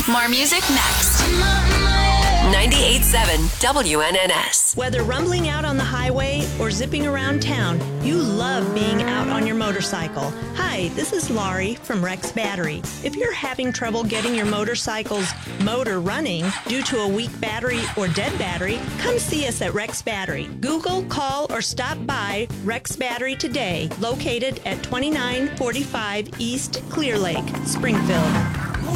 More music next. 98.7 WNNS. Whether rumbling out on the highway or zipping around town, you love being out on your motorcycle. Hi, this is Laurie from Rex Battery. If you're having trouble getting your motorcycle's motor running due to a weak battery or dead battery, come see us at Rex Battery. Google, call, or stop by Rex Battery today, located at 2945 East Clear Lake, Springfield.